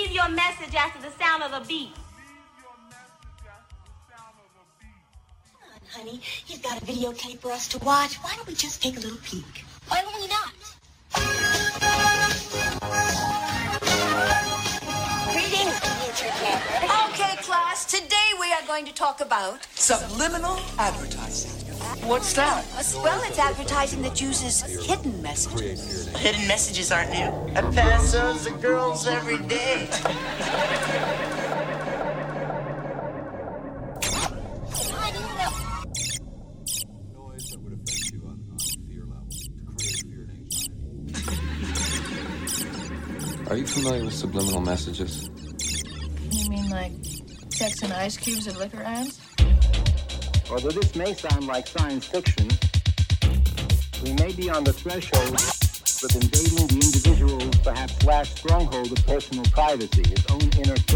leave your message after the sound of the beep. Come on, honey. You've got a videotape for us to watch. Why don't we just take a little peek? Why don't we not? Greetings, Internet. Okay, class. Today we are going to talk about subliminal advertising. What's that? Well, it's advertising that uses hidden messages. Hidden messages aren't new. I pass those to girls every day. Noise that would affect you on fear level to create fear and anxiety. Are you familiar with subliminal messages? You mean like text and ice cubes at liquor ads? Although this may sound like science fiction, we may be on the threshold of invading the individual's perhaps last stronghold of personal privacy, his own inner thought.